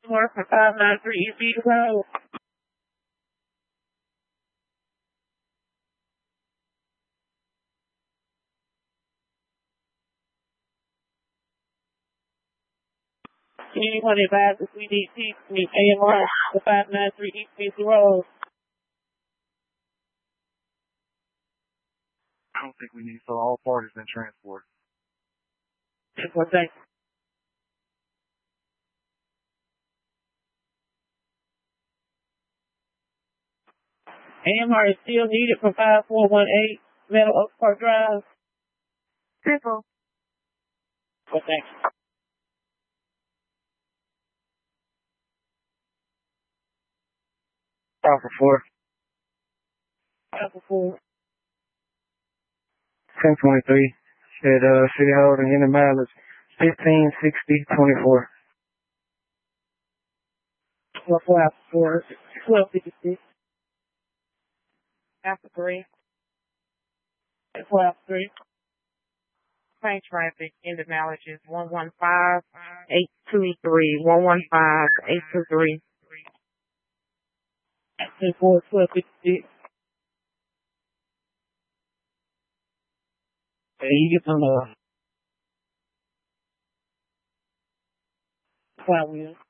More for 593 East Beach Road. Anyone advise if we need seats to meet AMR for 593 East Beach Road? I don't think we need, so all parties in transport. Well, thanks. AMR is still needed for 5418 Meadow Oak Park Drive. Simple. Well, thanks. Alpha 4. Alpha 4. 1023. Said, City Hall and Unit mileage 156024. Well, for Alpha 4, 1256. Alpha 3. For Alpha 3. Train traffic. Ended mileage is 115-823. 115-823. Alpha 4, 1256. Hey, you get some, Flywheel.